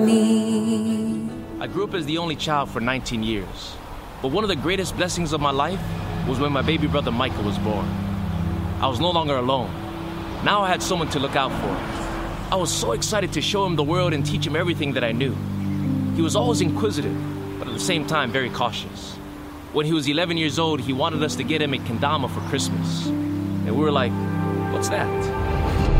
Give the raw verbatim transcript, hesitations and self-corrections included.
I grew up as the only child for nineteen years. But one of the greatest blessings of my life was when my baby brother Michael was born. I was no longer alone. Now I had someone to look out for. I was so excited to show him the world and teach him everything that I knew. He was always inquisitive, but at the same time very cautious. When he was eleven years old, he wanted us to get him a kendama for Christmas. And we were like, what's that?